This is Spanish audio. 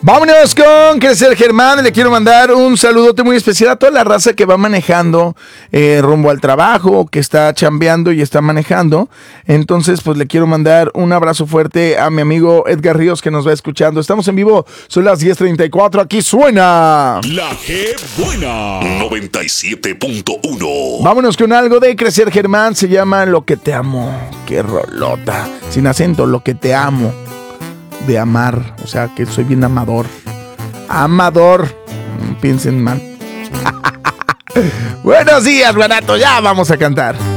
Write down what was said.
Vámonos con Crecer Germán. Le quiero mandar un saludote muy especial a toda la raza que va manejando rumbo al trabajo, que está chambeando y está manejando. Entonces, pues le quiero mandar un abrazo fuerte a mi amigo Edgar Ríos, que nos va escuchando. Estamos en vivo, son las 10:34. Aquí suena La G Buena 97.1. Vámonos con algo de Crecer Germán. Se llama Lo que te amo. Qué rolota. Sin acento, Lo que te amo. De amar, o sea que soy bien amador. Amador, no piensen mal. Buenos días, Guanato, ya vamos a cantar.